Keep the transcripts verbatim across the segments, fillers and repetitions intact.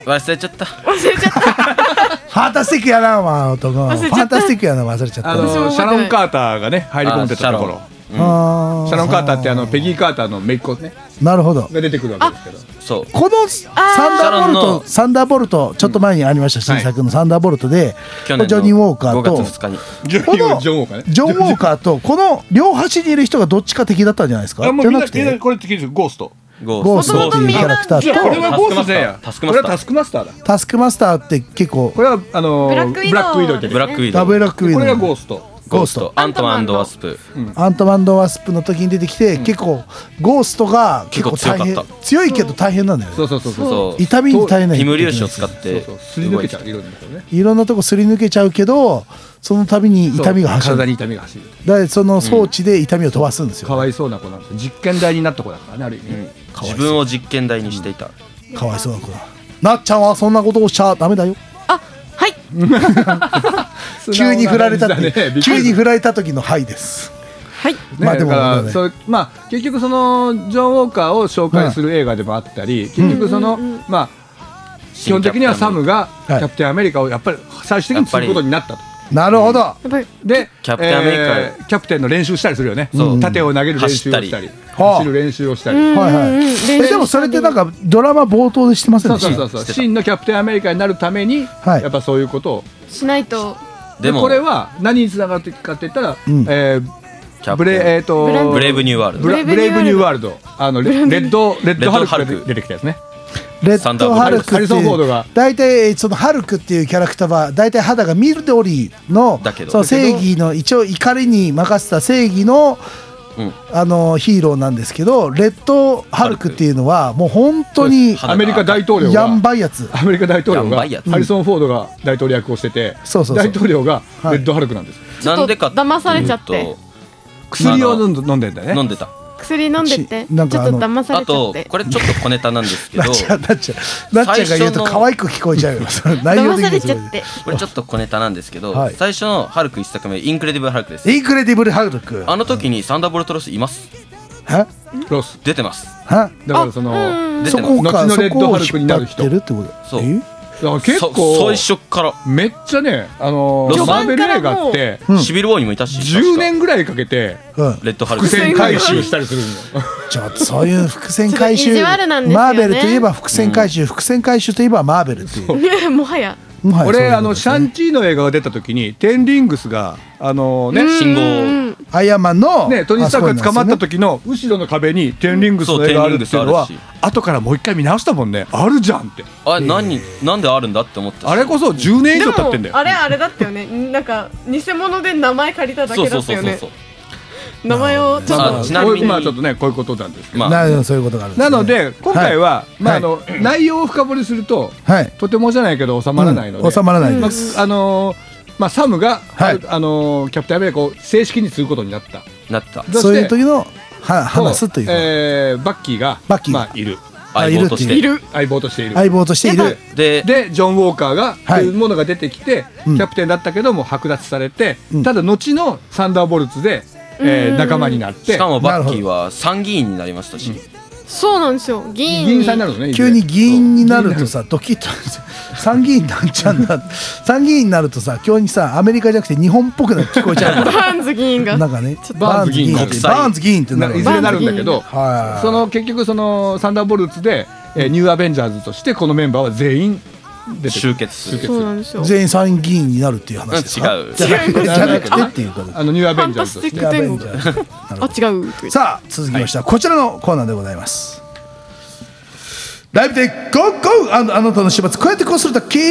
忘れちゃった忘れちゃったファンタスティックやなまあ男ファンタスティックやな忘れちゃった。 あのシャロン・カーターがね入り込んでたところ、 うん、シャロン・カーターってあのペギー・カーターの姪っ子ね。 なるほど。 が出てくるわけですけど、 そうこのサンダーボルトサンダーボルトちょっと前にありました、うん、新作のサンダーボルトで、 去年のジョニー・ウォーカーとごがつふつかにジョニー・ジョン・ウォーカーねジョン・ウォーカーとこの両端にいる人がどっちか敵だったんじゃないですか。 あもうみんなじゃなくてこれ敵ですゴーストゴーストっていうキャラクターとこれはゴーストじゃやタスクマスターこれはタスクマスターだ。 タスクマスターって結構これはあのブラックウィドウブラックウィドウってブラックウィドウダブルラックウィドウこれがゴーストゴーストアントマン&ワスプ、 うん、アントマン&ワスプの時に出てきて、うん、結構ゴーストが結構大変結構強かった強いけど大変なんだよね。 そうそうそうそう痛みに耐えないティム粒子を使ってすり抜けちゃういろんなとこねいろんなとこすり抜けちゃうけどその度に痛みが走る。 体に痛みが走る。 だからその装置で痛みを飛ばすんですよ、 かわいそうな子なんですよ。実験台になった子だからねある意味、うん、 自分を実験台にしていた、 うん、かわいそうな子だ。なっちゃんはそんなことをしちゃダメだよ。 あはい急に振られたって、ね、急に振られた時のはいです。 はい、 ね、まあでもだからそれ、まあ、結局そのジョン・ウォーカーを紹介する映画でもあったり、うん、結局その、うん、まあ基本的にはサムがキャプテンアメリカをやっぱり最終的にすることになったと。 なるほど。 でキャプテンアメリカ、 えー、キャプテンの練習したりするよね。 そう盾を投げる練習をしたり走る練習をしたり、 はいはい、えでもそれってなんかドラマ冒頭でしてませんでした。 そうそうそう真のキャプテンアメリカになるために、はい、やっぱそういうことをしないと。 でこれは何につながっていくかって言ったら、うんえー、ブレ、えー、とブレイブニューワールドブレイブニューワールドあのレッドレッドハルクが出てきたやつね。 レッドハルクっていう大体そのハルクっていうキャラクターは大体肌が緑のその正義の一応怒りに任せた正義のあのヒーローなんですけど、レッドハルクっていうのはもう本当にアメリカ大統領がやんばいやつアメリカ大統領がハリソン・フォードが大統領役をしてて大統領がレッドハルクなんです。 なんでか騙されちゃって薬を飲んでんだね。 飲んでた薬飲んでてちょっと騙されちゃって。 あとこれちょっと小ネタなんですけどなっちゃんなっちゃんなっちゃんが言うと可愛く聞こえちゃうよ騙されちゃってこれちょっと小ネタなんですけど、はい、最初のハルク一作目インクレディブルハルクです。 インクレディブルハルクあの時にサンダーボルトロスいます。 えロス出てます。 だからそのそこかそこを引っ張ってるってこと。 そう結構最初からめっちゃねあのマーベル映画ってシビルウォーにもいたしじゅうねんぐらいかけてレッドハルク伏線回収したりするの。 ちょっとそういう伏線回収マーベルといえば伏線回収伏線回収といえばマーベルっていうもはや俺あのシャンチーの映画が出た時にテンリングスがあのね信号アイアンマンのねトニー・スタークが捕まった時の後ろの壁にテンリングスの絵があるっていうのは後からもう一回見直したもんね。あるじゃんってあれ何なんであるんだって思った。 あれこそじゅうねん以上経ってんだよ。 あれあれだったよね。なんか偽物で名前借りただけだったよね。名前をちょっとちなみにまあちょっとねこういうことなんですけど、 なるほどそういうことがあるんですね。 なので今回はまああの内容を深掘りするととてもじゃないけど収まらないので収まらないです。 あのまあサムがあのキャプテンアメリカを正式にすることになったなったそういう時の話すというえバッキーがまあいる相棒としている相棒としている相棒としているででジョン・ウォーカーがというものが出てきてキャプテンだったけども剥奪されてただ後のサンダーボルツでえー、仲間になってしかもバッキーは参議院になりましたし、うん、 そうなんですよ議員議員さんになるんですね。 急に議員になるとさドキッと参議院なんちゃうんだ参議院になるとさ急にさアメリカじゃなくて日本っぽくなって聞こえちゃうバーンズ議員がなんかねバーンズ議員バーンズ議員ってなるいずれなるんだけどその結局そのサンダーボルツで、えー、ニューアベンジャーズとしてこのメンバーは全員集結するそうなんですよ。 全員参議院になるっていう話ですか。 違うじゃなくてっていうこと。 あのニューアベンジャーズとしてあ違う。 さあ続きましてはこちらのコーナーでございます。ライブでゴーゴーあのあなたの週末こうやってこうするとき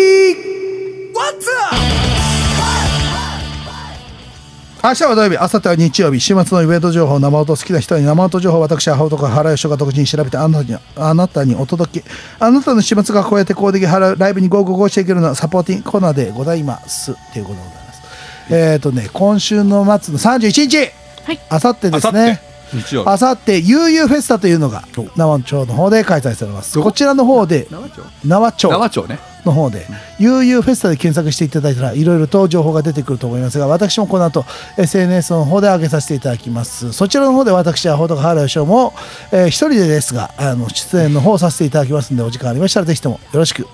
明日は土曜日、明後日は日曜日、週末のイベント情報、生音好きな人に生音情報を私、アホとか原吉が独自に調べてあなたに、あなたにお届け。あなたの週末がこうやってこうできライブにゴーゴーゴーしていけるのはサポーティングコーナーでございますということでございます。えっ、ー、とね、今週の末のさんじゅういちにち、はい、あさってですね。あさってゆうゆうフェスタというのが生町の方で開催されます。こちらの方で生町生町生町ねの方で ユーユー フェスタで検索していただいたらいろいろと情報が出てくると思いますが、私もこの後 エスエヌエス の方で上げさせていただきます。そちらの方で私アホとか原義雄も、えー、一人でですがあの出演の方をさせていただきますので、お時間ありましたらぜひともよろしく